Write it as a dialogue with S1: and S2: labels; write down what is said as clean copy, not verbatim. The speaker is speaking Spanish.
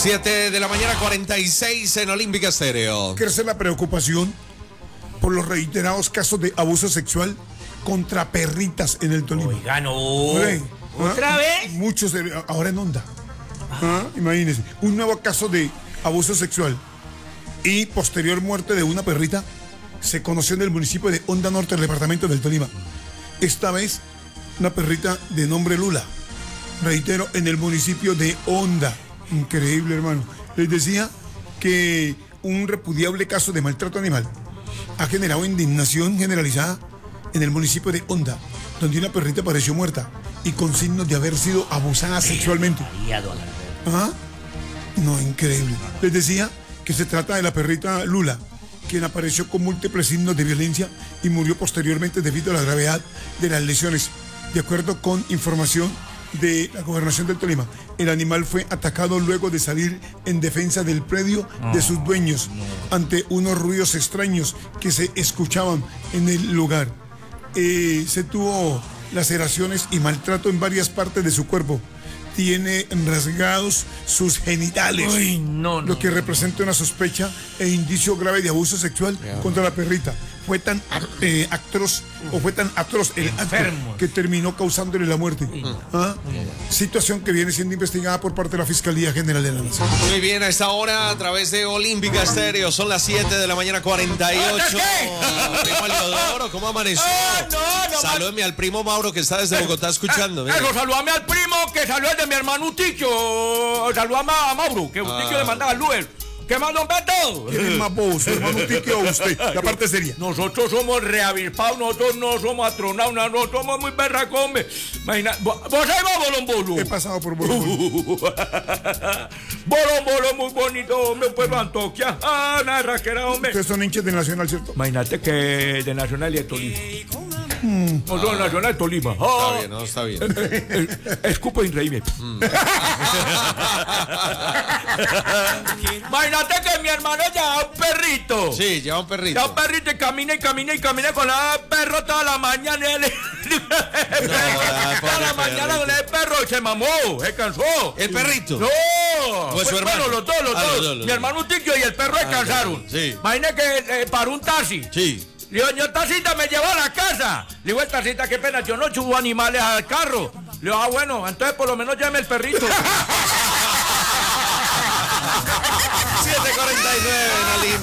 S1: 7 de la mañana, 46 en Olímpica Estéreo.
S2: Crece la preocupación por los reiterados casos de abuso sexual contra perritas en el Tolima.
S3: Oiga, no.
S2: ¿Otra vez? Muchos, ahora en Onda. Imagínense, un nuevo caso de abuso sexual y posterior muerte de una perrita se conoció en el municipio de Onda Norte, del departamento del Tolima. Esta vez, una perrita de nombre Lula. Reitero, en el municipio de Onda. Increíble, hermano. Les decía que un repudiable caso de maltrato animal ha generado indignación generalizada en el municipio de Onda, donde una perrita apareció muerta y con signos de haber sido abusada sexualmente. No, increíble. Les decía que se trata de la perrita Lula, quien apareció con múltiples signos de violencia y murió posteriormente debido a la gravedad de las lesiones. De acuerdo con información de la Gobernación del Tolima, el animal fue atacado luego de salir en defensa del predio de sus dueños ante unos ruidos extraños que se escuchaban en el lugar. Se tuvo laceraciones y maltrato en varias partes de su cuerpo. Tiene rasgados sus genitales, lo que representa una sospecha e indicio grave de abuso sexual contra la perrita. Fue tan atroz el acto que terminó causándole la muerte. Situación que viene siendo investigada por parte de la Fiscalía General de la Nación.
S1: Muy bien, a esta hora a través de Olímpica Estéreo son las 7 de la mañana, 48. Primo Leodoro, ¿cómo amaneció? Salúdeme al primo Mauro que está desde Bogotá escuchando.
S3: Salúdame al primo que salió de mi hermano Ticho. Salúdame a Mauro, que Ticho le mandaba al Luer. ¿Qué más, don Beto?
S2: ¿Quién es más bobo, su hermano Ticho o usted? La parte seria.
S3: Nosotros somos reavispados, nosotros no somos astronautes, nosotros somos muy berracos, hombre. Imagina, ¿vos ahí va, Bolón Bolo?
S2: He pasado por Bolón Bolo.
S3: Bolón Bolo, muy bonito, hombre, un pueblo Antoquia. Una raquera, hombre.
S2: Ustedes son hinchas de Nacional, ¿cierto?
S3: Imagínate que de Nacional y de Tolima. No son Nacional de Tolima.
S1: Está bien, no, está bien.
S3: Escupo y reíme. Imagínate que mi hermano lleva un perrito.
S1: Sí, lleva un perrito.
S3: Lleva un perrito y camina con el perro toda la mañana. Toda la mañana con el perro y se mamó, se cansó.
S1: ¿El perrito?
S3: No.
S1: Pues su hermano.
S3: Bueno, los dos. Mi hermano Tiquio y el perro se cansaron.
S1: Sí.
S3: Imagínate que paró un taxi.
S1: Sí.
S3: Le digo, yo tacita me llevó a la casa. Le digo, tacita, qué pena, yo no subo animales al carro. Le digo, bueno, entonces por lo menos llévame el perrito.
S1: 7:49 en Olímpica.